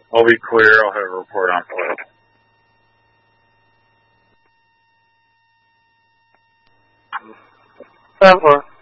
I'll be clear. I'll have a report on file. 10-4.